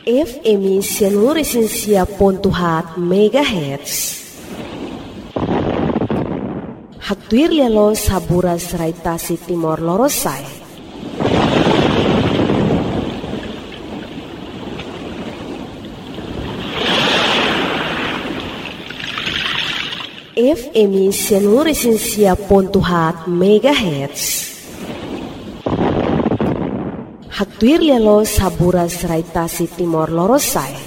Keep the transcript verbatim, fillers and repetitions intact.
F M seluruh esensia pontuhat megahertz. Haktuir yalo saburas raitasi timor lorosai. F M seluruh esensia pontuhat megahertz. Haktuir yalo saburas raitasi timor lorosai.